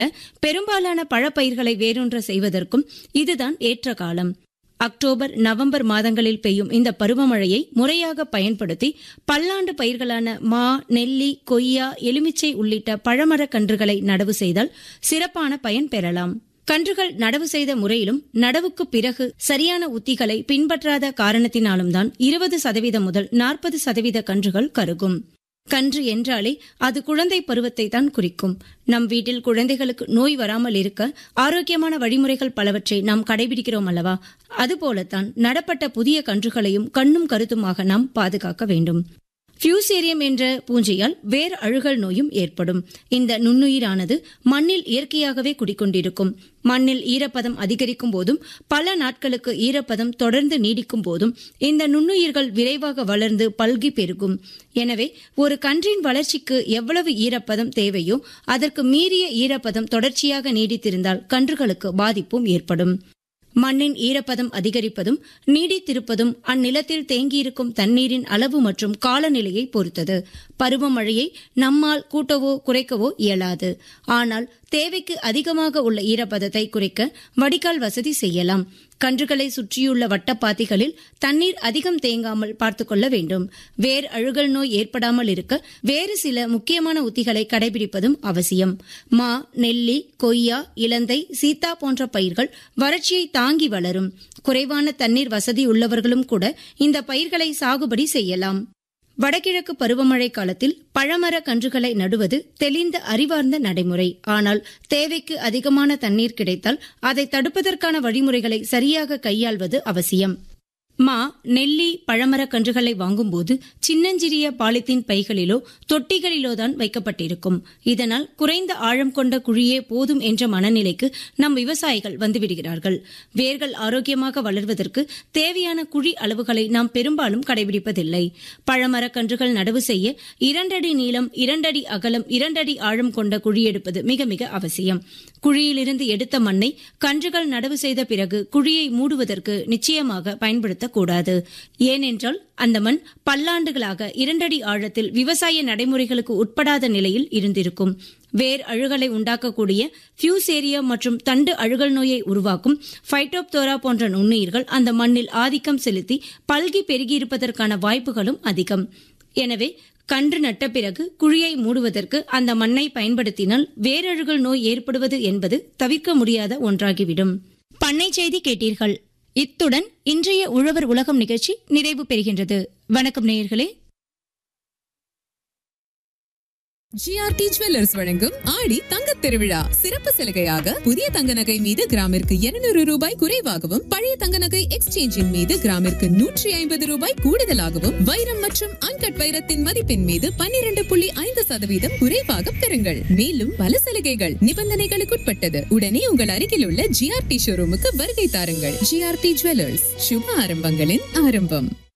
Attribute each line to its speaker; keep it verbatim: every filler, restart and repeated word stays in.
Speaker 1: பெரும்பாலான பழப்பயிர்களை வேரூன்ற செய்வதற்கும் இதுதான் ஏற்ற காலம். அக்டோபர் நவம்பர் மாதங்களில் பெய்யும் இந்த பருவமழையை முறையாக பயன்படுத்தி பல்லாண்டு பயிர்களான மா, நெல்லி, கொய்யா, எலுமிச்சை உள்ளிட்ட பழமரக் கன்றுகளை நடவு செய்தால் சிறப்பான பயன் பெறலாம். கன்றுகள் நடவு செய்த முறையிலும் நடவுக்கு பிறகு சரியான உத்திகளை பின்பற்றாத காரணத்தினாலும் தான் இருபது சதவீதம் முதல் நாற்பது சதவீத கன்றுகள் கருகும். கன்று என்றாலே அது குழந்தை பருவத்தை தான் குறிக்கும். நம் வீட்டில் குழந்தைகளுக்கு நோய் வராமல் இருக்க ஆரோக்கியமான வழிமுறைகள் பலவற்றை நாம் கடைபிடிக்கிறோம் அல்லவா? அதுபோலத்தான் நடப்பட்ட புதிய கன்றுகளையும் கண்ணும் கருத்துமாக நாம் பாதுகாக்க வேண்டும். ஃபியூசேரியம் என்ற பூஞ்சையால் வேர் அழுகல் நோயும் ஏற்படும். இந்த நுண்ணுயிரானது மண்ணில் இயற்கையாகவே குடிக்கொண்டிருக்கும். மண்ணில் ஈரப்பதம் அதிகரிக்கும் போதும் பல நாட்களுக்கு ஈரப்பதம் தொடர்ந்து நீடிக்கும் போதும் இந்த நுண்ணுயிர்கள் விரைவாக வளர்ந்து பல்கி பெருகும். எனவே ஒரு கன்றின் வளர்ச்சிக்கு எவ்வளவு ஈரப்பதம் தேவையோ அதற்கு மீறிய ஈரப்பதம் தொடர்ச்சியாக நீடித்திருந்தால் கன்றுகளுக்கு பாதிப்பும் ஏற்படும். மண்ணின் ஈரப்பதம் அதிகரிப்பதும் நீடித்திருப்பதும் அந்நிலத்தில் தேங்கியிருக்கும் தண்ணீரின் அளவு மற்றும் காலநிலையை பொறுத்தது. பருவமழையை நம்மால் கூட்டவோ குறைக்கவோ இயலாது. ஆனால் தேவைக்கு அதிகமாக உள்ள ஈரப்பதத்தை குறைக்க வடிகால் வசதி செய்யலாம். கன்றுகளை சுற்றியுள்ள வட்டப்பாத்திகளில் தண்ணீர் அதிகம் தேங்காமல் பார்த்துக்கொள்ள வேண்டும். வேர் அழுகல் நோய் ஏற்படாமல் இருக்க வேறு சில முக்கியமான உத்திகளை கடைபிடிப்பதும் அவசியம். மா, நெல்லி, கொய்யா, இலந்தை, சீத்தா போன்ற பயிர்கள் வறட்சியை தாங்கி வளரும். குறைவான தண்ணீர் வசதி உள்ளவர்களும் கூட இந்த பயிர்களை சாகுபடி செய்யலாம். வடகிழக்கு பருவமழை காலத்தில் பழமர கன்றுகளை நடுவது தெளிந்த அறிவார்ந்த நடைமுறை. ஆனால் தேவைக்கு அதிகமான தண்ணீர் கிடைத்தால் அதை தடுப்பதற்கான வழிமுறைகளை சரியாக கையாள்வது அவசியம். மா, நெல்லி, பழமர கன்றுகளை வாங்கும்போது சின்னஞ்சிறிய பாலித்தீன் பைகளிலோ தொட்டிகளிலோ தான் வைக்கப்பட்டிருக்கும். இதனால் குறைந்த ஆழம் கொண்ட குழியே போதும் என்ற மனநிலைக்கு நம் விவசாயிகள் வந்துவிடுகிறார்கள். வேர்கள் ஆரோக்கியமாக வளர்வதற்கு தேவையான குழி அளவுகளை நாம் பெரும்பாலும் கடைபிடிப்பதில்லை. பழமர கன்றுகள் நடவு செய்ய இரண்டடி நீளம், இரண்டடி அகலம், இரண்டடி ஆழம் கொண்ட குழி எடுப்பது மிக மிக அவசியம். குழியிலிருந்து எடுத்த மண்ணை கன்றுகள் நடவு செய்த பிறகு குழியை மூடுவதற்கு நிச்சயமாக பயன்படுத்த கூடாது. ஏனென்றால் அந்த மண் பல்லாண்டுகளாக இரண்டடி ஆழத்தில் விவசாய நடைமுறைகளுக்கு உட்படாத நிலையில் இருந்திருக்கும். வேர் அழுகலை உண்டாக்கக்கூடிய ஃபியூசேரியா மற்றும் தண்டு அழுகல் நோயை உருவாக்கும் பைட்டோப்தோரா போன்ற நுண்ணுயிர்கள் அந்த மண்ணில் ஆதிக்கம் செலுத்தி பல்கி பெருகியிருப்பதற்கான வாய்ப்புகளும் அதிகம். எனவே கன்று நட்ட பிறகு குழியை மூடுவதற்கு அந்த மண்ணை பயன்படுத்தினால் வேரழுகல் நோய் ஏற்படுவது என்பது தவிர்க்க முடியாத ஒன்றாகிவிடும். பண்ணை செய்தி கேட்டீர்கள். இத்துடன் இன்றைய உழவர் உலகம் நிகழ்ச்சி நிறைவு பெறுகின்றது. வணக்கம் நேயர்களே.
Speaker 2: ஜிஆர்டி ஜுவல்லர்ஸ் வழங்கும் ஆடி தங்கத் திருவிழா சிறப்பு சலுகையாக புதிய தங்க நகை மீது கிராமிற்கு இருநூறு ரூபாய் குறைவாகவும், பழைய தங்க நகை எக்ஸ்சேஞ்சின் மீது கிராமிற்கு நூற்றி ஐம்பது ரூபாய் கூடுதலாகவும், வைரம் மற்றும் அன்கட் வைரத்தின் மதிப்பின் மீது பன்னிரண்டு புள்ளி ஐந்து சதவீதம் குறைவாக பெறுங்கள். மேலும் பல சலுகைகள் நிபந்தனைகளுக்குட்பட்டது. உடனே உங்கள் அருகில் உள்ள ஜிஆர்டி ஷோரூமுக்கு வருகை தாருங்கள். ஜிஆர்டி ஜுவல்லர்ஸ், சுப ஆரம்பங்களின் ஆரம்பம்.